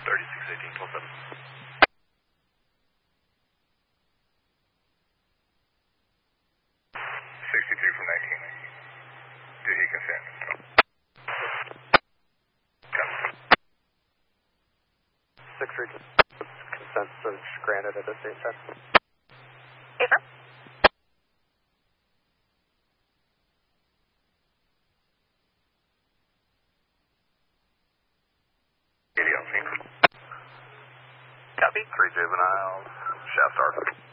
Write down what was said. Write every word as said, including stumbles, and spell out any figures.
thirty-six eighteen, twelve seven. sixty-three from nineteen. Do he consent? six three two. Consent search granted at this stage check. Paper. eighty on scene. Copy. Three juveniles, shaft arc.